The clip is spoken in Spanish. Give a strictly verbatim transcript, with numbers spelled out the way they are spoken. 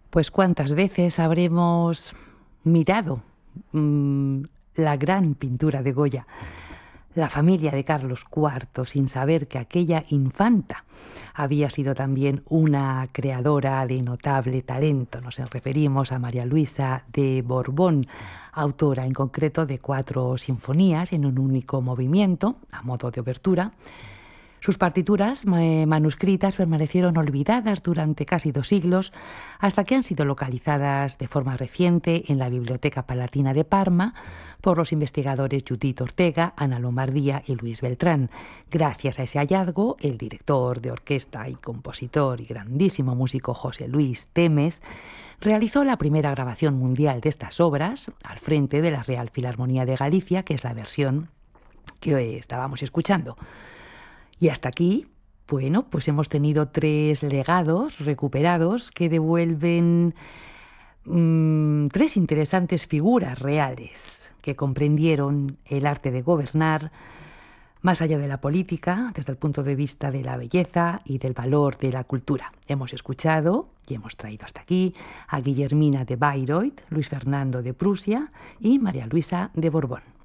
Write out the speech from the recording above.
Pues cuántas veces habremos mirado mmm, la gran pintura de Goya, la familia de Carlos cuarto, sin saber que aquella infanta había sido también una creadora de notable talento. Nos referimos a María Luisa de Borbón, autora en concreto de cuatro sinfonías en un único movimiento, a modo de obertura. Sus partituras eh, manuscritas permanecieron olvidadas durante casi dos siglos, hasta que han sido localizadas de forma reciente en la Biblioteca Palatina de Parma por los investigadores Judith Ortega, Ana Lombardía y Luis Beltrán. Gracias a ese hallazgo, el director de orquesta y compositor y grandísimo músico José Luis Temes realizó la primera grabación mundial de estas obras al frente de la Real Filarmonía de Galicia, que es la versión que hoy estábamos escuchando. Y hasta aquí, bueno, pues hemos tenido tres legados recuperados que devuelven mmm, tres interesantes figuras reales que comprendieron el arte de gobernar más allá de la política, desde el punto de vista de la belleza y del valor de la cultura. Hemos escuchado y hemos traído hasta aquí a Guillermina de Bayreuth, Luis Fernando de Prusia y María Luisa de Borbón.